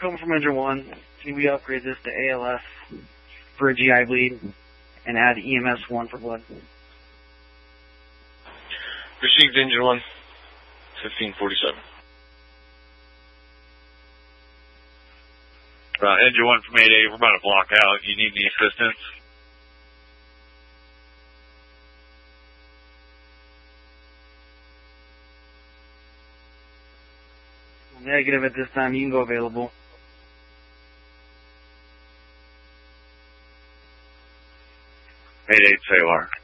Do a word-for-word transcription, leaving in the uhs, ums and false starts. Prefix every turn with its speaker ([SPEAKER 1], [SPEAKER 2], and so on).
[SPEAKER 1] coming from Engine one. Can we upgrade this to A L S for a G I bleed and add E M S one for blood?
[SPEAKER 2] Received Engine one, fifteen forty-seven.
[SPEAKER 3] Uh, Engine one from eight eight, we're about to block out. You need any assistance?
[SPEAKER 1] Negative at this time. You can go available.
[SPEAKER 3] eight eight, say you are.